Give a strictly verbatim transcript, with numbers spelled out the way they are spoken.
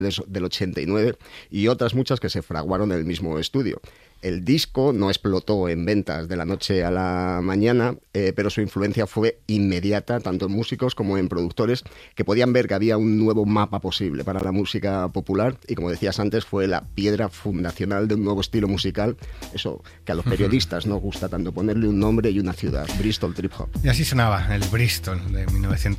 del ochenta y nueve y otras muchas que se fraguaron en el mismo estudio. El disco no explotó en ventas de la noche a la mañana, eh, pero su influencia fue inmediata, tanto en músicos como en productores, que podían ver que había un nuevo mapa posible para la música popular y, como decías antes, fue la piedra fundacional de un nuevo estilo musical, eso que a los periodistas nos gusta tanto, ponerle un nombre y una ciudad, Bristol Trip Hop. Y así sonaba el Bristol de mil novecientos